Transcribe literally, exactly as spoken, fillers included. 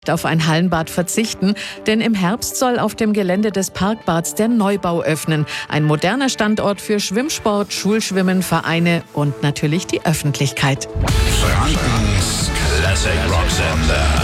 auf ein Hallenbad verzichten, denn im Herbst soll auf dem Gelände des Parkbads der Neubau öffnen. Ein moderner Standort für Schwimmsport, Schulschwimmen, Vereine und natürlich die Öffentlichkeit. Frankens Classic Rock Sender.